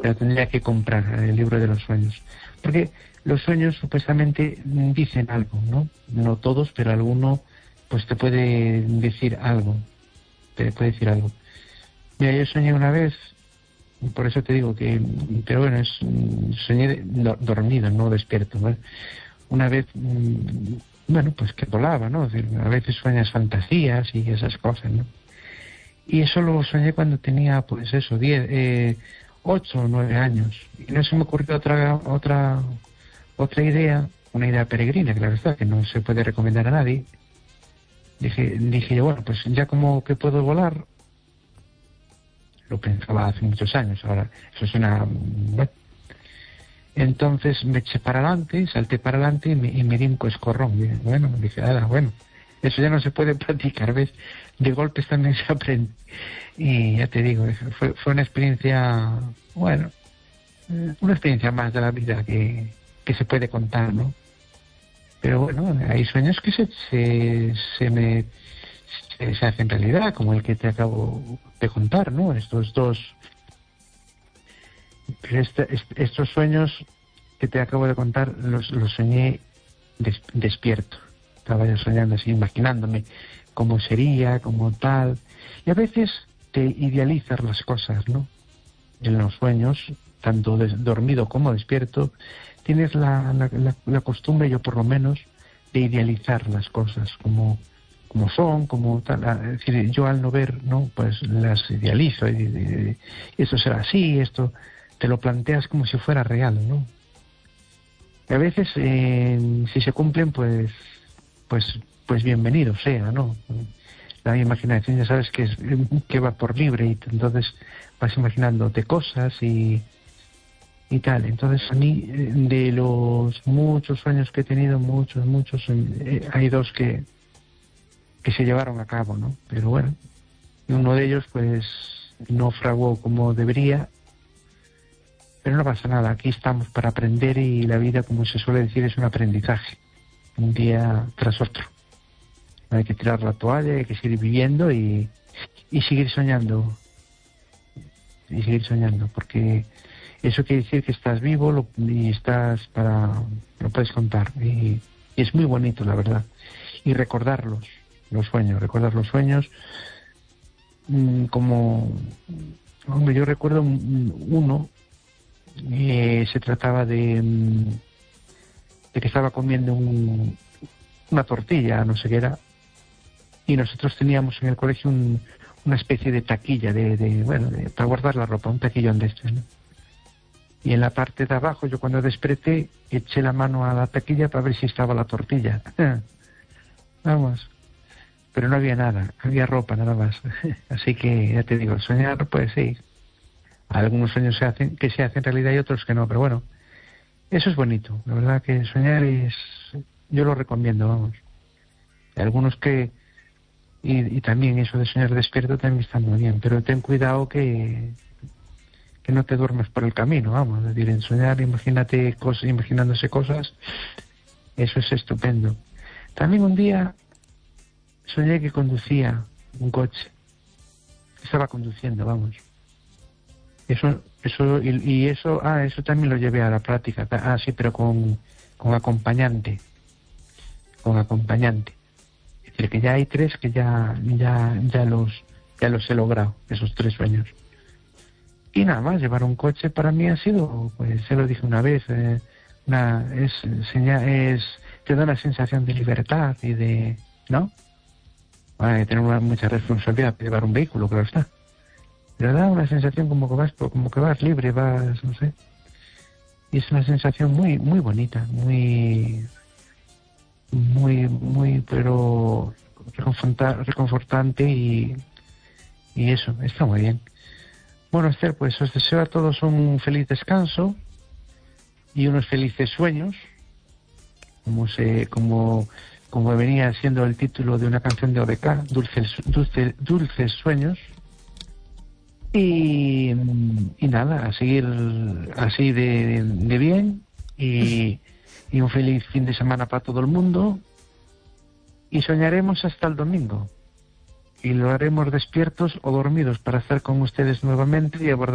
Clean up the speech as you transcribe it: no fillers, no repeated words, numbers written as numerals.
pero tendría que comprar el libro de los sueños. Porque los sueños supuestamente dicen algo, ¿no? No todos, pero alguno pues te puede decir algo. Te puede decir algo. Mira, yo soñé una vez, por eso te digo que, pero bueno, soñé dormido, no despierto, ¿no? Una vez, bueno, pues que volaba, ¿no? Es decir, a veces sueñas fantasías y esas cosas, ¿no? Y eso lo soñé cuando tenía, pues eso, 8 o 9 años. Y no se me ocurrió otra idea, una idea peregrina, claro está, que no se puede recomendar a nadie. Dije yo, bueno, pues ya como que puedo volar, lo pensaba hace muchos años, ahora eso es una... Bueno. Entonces me eché para adelante, salté para adelante y me di un coscorrón. Y bueno, dije, bueno, eso ya no se puede practicar, ¿ves? De golpes también se aprende. Y ya te digo, fue una experiencia, bueno, una experiencia más de la vida que se puede contar, ¿no? Pero bueno, hay sueños que se hacen realidad, como el que te acabo de contar, ¿no? Estos dos. Pero estos sueños que te acabo de contar los soñé despierto. Estaba yo soñando así, imaginándome cómo sería, cómo tal. Y a veces te idealizas las cosas, ¿no? En los sueños, tanto dormido como despierto, tienes la costumbre, yo por lo menos, de idealizar las cosas como son, como tal. Es decir, yo al no ver, ¿no? Pues las idealizo. Y esto será así, esto te lo planteas como si fuera real, ¿no? Y a veces, si se cumplen, pues bienvenido sea, ¿no? La imaginación ya sabes que va por libre y entonces vas imaginándote cosas y tal. Entonces a mí, de los muchos sueños que he tenido, muchos, hay dos que se llevaron a cabo, ¿no? Pero bueno, uno de ellos pues no fraguó como debería, pero no pasa nada, aquí estamos para aprender y la vida, como se suele decir, es un aprendizaje, un día tras otro. No hay que tirar la toalla, hay que seguir viviendo y seguir soñando. Y seguir soñando, porque eso quiere decir que estás vivo y lo puedes contar. Y es muy bonito, la verdad. Y recordar los sueños, como... Hombre, yo recuerdo uno, se trataba de que estaba comiendo una tortilla, no sé qué era, y nosotros teníamos en el colegio una especie de taquilla para guardar la ropa, un taquillón de este, ¿no? Y en la parte de abajo, yo cuando desperté, eché la mano a la taquilla para ver si estaba la tortilla. Vamos, pero no había nada, había ropa nada más. Así que ya te digo, soñar, pues sí. Algunos sueños se hacen realidad y otros que no, pero bueno, eso es bonito. La verdad que soñar yo lo recomiendo, vamos. Hay algunos y también eso de soñar despierto también está muy bien, pero ten cuidado que no te duermes por el camino, vamos. Es decir, en soñar, imaginándose cosas, eso es estupendo. También un día soñé que conducía un coche. Estaba conduciendo, vamos. Eso también lo llevé a la práctica. Sí, pero con acompañante. Con acompañante. Es decir, que ya hay 3 que ya los he logrado, esos 3 sueños. Y nada más, llevar un coche para mí ha sido, pues se lo dije una vez, te da una sensación de libertad y de, ¿no? Hay que tener mucha responsabilidad de llevar un vehículo, claro está. Pero da una sensación como que vas libre, no sé. Y es una sensación muy, muy bonita, muy, pero reconfortante y eso, está muy bien. Bueno, Esther, pues os deseo a todos un feliz descanso y unos felices sueños, como venía siendo el título de una canción de ODK, Dulces Sueños. Y nada, a seguir así de bien y un feliz fin de semana para todo el mundo. Y soñaremos hasta el domingo. Y lo haremos despiertos o dormidos para estar con ustedes nuevamente y abordar